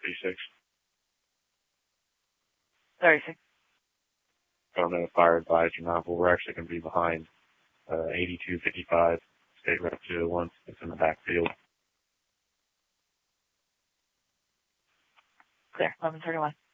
36. 36. I don't know if fire advised or not, but we're actually going to be behind 8255 State Rep 201. It's in the backfield. Clear. 1131.